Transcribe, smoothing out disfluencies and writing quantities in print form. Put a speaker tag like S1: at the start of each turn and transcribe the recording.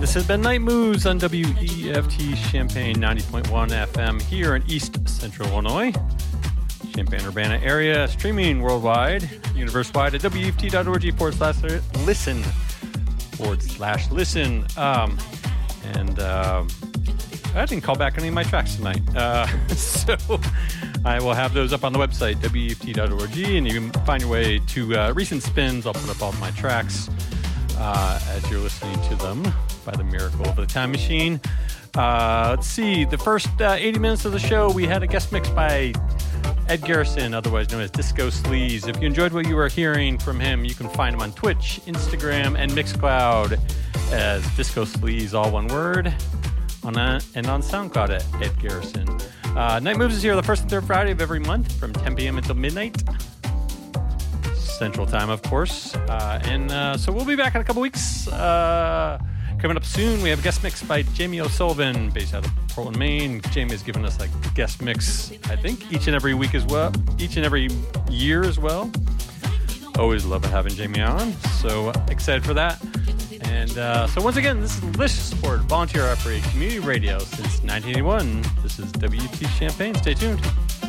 S1: This has been Night Moves on WEFT Champaign 90.1 FM here in East Central Illinois, Champaign-Urbana area, streaming worldwide, universe-wide at WEFT.org/listen. I didn't call back any of my tracks tonight. So I will have those up on the website, WEFT.org, and you can find your way to recent spins. I'll put up all my tracks as you're listening to them by the miracle of the time machine. Let's see. The first 80 minutes of the show, we had a guest mix by Ed Garrison, otherwise known as Disco Sleaze. If you enjoyed what you were hearing from him, you can find him on Twitch, Instagram, and Mixcloud as Disco Sleaze, all one word, and on SoundCloud at Ed Garrison. Night Moves is here the first and third Friday of every month from 10 p.m. until midnight. Central Time, of course. So we'll be back in a couple weeks. Coming up soon, we have a guest mix by Jamie O'Sullivan, based out of Portland, Maine. Jamie has given us a guest mix, I think, each and every week as well, each and every year as well. Always love having Jamie on, so excited for that. And so once again, this is Lish Sport, volunteer operated community radio since 1981. This is WEFT Champaign. Stay tuned.